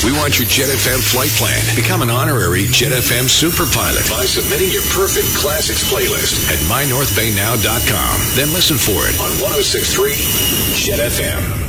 We want your Jet FM flight plan. Become an honorary Jet FM super pilot by submitting your perfect classics playlist at mynorthbaynow.com. Then listen for it on 106.3 Jet FM.